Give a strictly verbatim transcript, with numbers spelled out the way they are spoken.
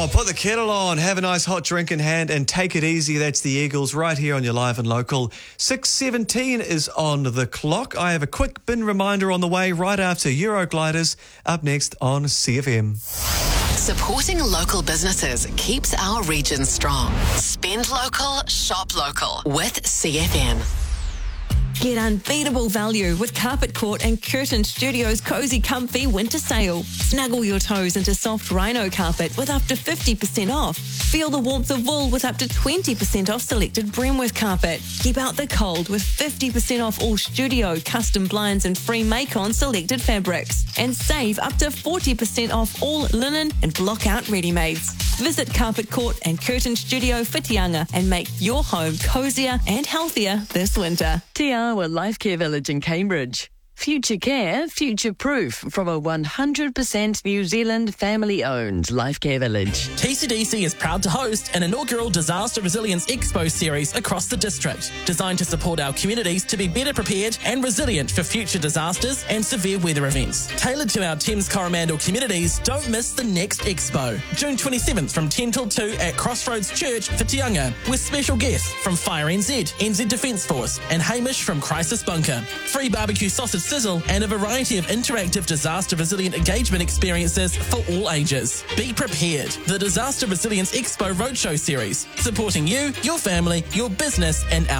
Oh, put the kettle on, have a nice hot drink in hand and take it easy. That's the Eagles right here on your Live and Local. six seventeen is on the clock. I have a quick bin reminder on the way right after Eurogliders up next on C F M. Supporting local businesses keeps our region strong. Spend local, shop local with C F M. Get unbeatable value with Carpet Court and Curtin Studios' Cozy Comfy Winter Sale. Snuggle your toes into soft rhino carpet with up to fifty percent off. Feel the warmth of wool with up to twenty percent off selected Bremworth carpet. Keep out the cold with fifty percent off all studio, custom blinds and free make-on selected fabrics. And save up to forty percent off all linen and block-out ready-mades. Visit Carpet Court and Curtin Studio Whitianga and make your home cosier and healthier this winter. Te Awa Life Care Village in Cambridge. Future care, future proof from a one hundred percent New Zealand family-owned Life Care Village. T C D C is proud to host an inaugural Disaster Resilience Expo series across the district, designed to support our communities to be better prepared and resilient for future disasters and severe weather events. Tailored to our Thames Coromandel communities, don't miss the next expo, June twenty-seventh from ten till two at Crossroads Church, Whitianga, with special guests from Fire N Z, N Z Defence Force and Hamish from Crisis Bunker. Free barbecue sausage sizzle and a variety of interactive disaster resilient engagement experiences for all ages. Be prepared. The Disaster Resilience Expo Roadshow series, supporting you, your family, your business and our